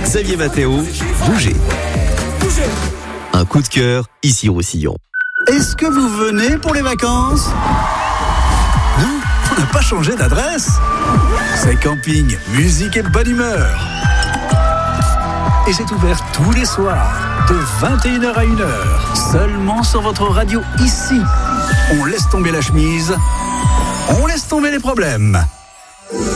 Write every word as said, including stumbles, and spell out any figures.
Xavier Matteo, bougez. Un coup de cœur, ici Roussillon. Est-ce que vous venez pour les vacances ? Non, on n'a pas changé d'adresse. C'est camping, musique et bonne humeur. Et c'est ouvert tous les soirs, de vingt et une heures à une heure, seulement sur votre radio ici. On laisse tomber la chemise, on laisse tomber les problèmes.